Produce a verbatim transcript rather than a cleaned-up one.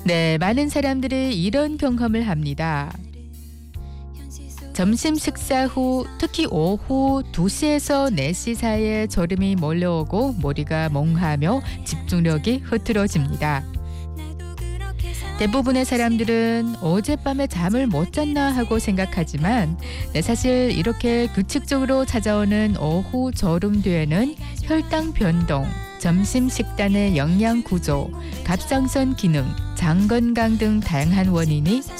네, 많은 사람들이 이런 경험을 합니다. 점심 식사 후 특히 오후 두 시에서 네 시 사이에 졸음이 몰려오고 머리가 멍하며 집중력이 흐트러집니다. 대부분의 사람들은 어젯밤에 잠을 못 잤나 하고 생각하지만 네, 사실 이렇게 규칙적으로 찾아오는 오후 졸음 뒤에는 혈당 변동, 점심 식단의 영양 구조, 갑상선 기능, 장 건강 등 다양한 원인이